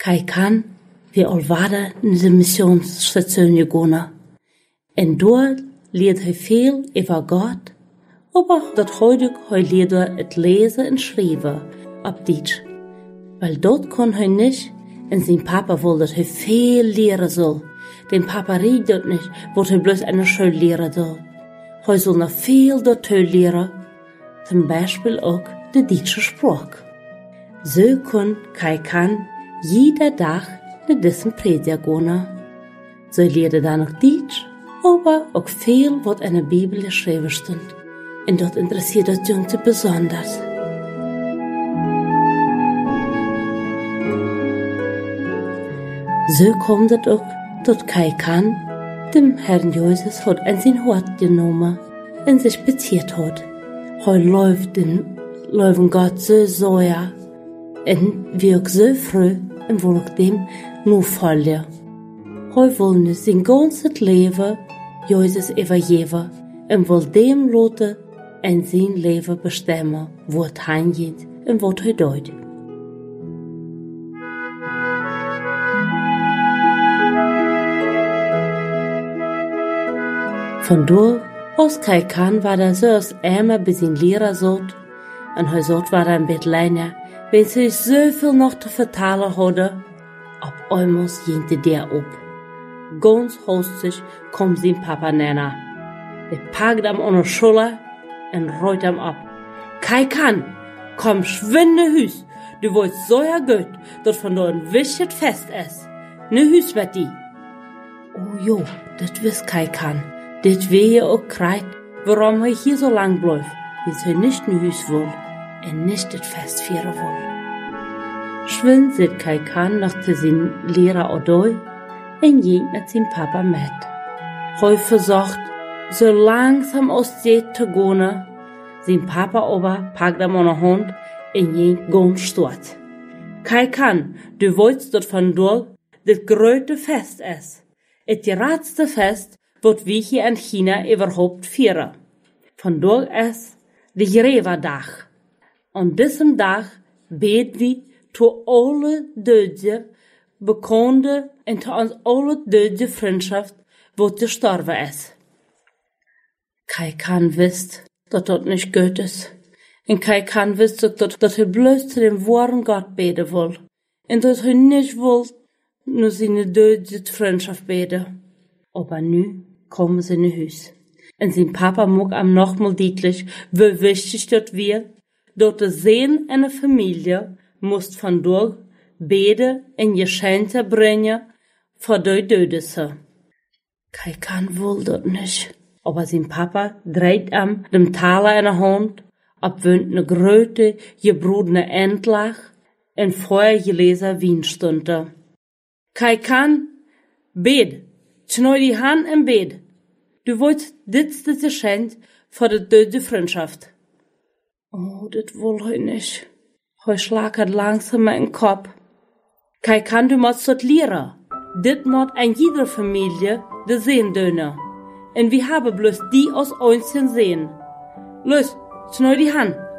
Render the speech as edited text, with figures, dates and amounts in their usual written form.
Kai kan vi alvada in de missionsstation gegaan. En door leert hij veel over God, aber dat heutig hij leerde het lezen en schrijven op Duits. Weil dat kon hij niet en zijn papa wil dat hij veel leren zal. Den papa reed dat niet, wat hij bloos aan de school leren zal. Hij zal nog veel dat leren, zum Beispiel ook de Duitse spraak. Zo kon Kai kan jeder dag naar deze prediger gaan. Ze leerde dan ook Duits, aber ook veel wat in de Bibel geschreven stond. En dat interesseert het jongste besonders. Zo komt het ook dat Kai kan dem Herrn Jezus had in zijn hart genomen en zich beziert had. Hij läuft God zo zoja en wirkt zo vroeg en wil ook dem nu volgen. Hij wil nu zijn ganzes leven Jezus overgeven en wil dem laten en zijn leven bestemmen wat hij gaat en wat hij doet. Vandoor als Kai kan war er zo als eenmaal bij zijn leraar zat en hij zat war er een beetje langer, wenn ze zoveel nog te vertalen hadden. Op eenmaal ging der op. Ganz hastig kwam zijn papa naar. Hij pakte hem aan de schouder en rooit hem op. Kai kan, kom schwind naar huis. Du wordt zo goed dat vandoor een wischet fest is. Naar huis met die. Oh jo, dat wist Kai kan. Dit weet je ook krijgt, waarom hij hier zo lang blijft, als hij niet naar huis wil en niet het fest vieren wil. Schwind zit Kai kan nog te zijn leraar Odoi en ging met zijn papa met. Hij verzocht, zo langzaam als dit te gaan. Zijn papa aber pakt hem aan de hand en ging ganz stort. Kai kan, du weißt dat vandaag dit grote fest is. Het grootste fest wat we hier in China überhaupt vieren. Vandaag is de Jerewa-dag. An diesem Tag beten we zu alle Döden bekende en zu uns alle Döden Freundschaft, wat gestorben is. Kai kan wist dat dat niet goed is. En Kai kan wist ook dat hij bloos zu dem wahren Gott beten wil. En dat hij niet wil nur seine Döden Freundschaft beten. Aber nu komen ze naar huis. En zijn papa maakt hem nogmaals duidelijk hoe wichtig dat weer, dat de zin en de familie moest vandaag beden en geschenken brengen voor de döden. Kai kan wil dat niet. Aber zijn papa draait hem de taler in de hand, op wund een grote, gebroedene endlag en voorgelezen wienstunde. Kai kan bed. Schneu die Hand en bed. Du wollt dit geschenk voor de döde vriendschaft. Oh, dit wil hij niet. Hij slaakt langzaam met een kop. Kai kan du moest dat leren. Dit moet in iedere familie de zin deunen. En we hebben bloos die als einzeln sehen. Los, schneu die Hand.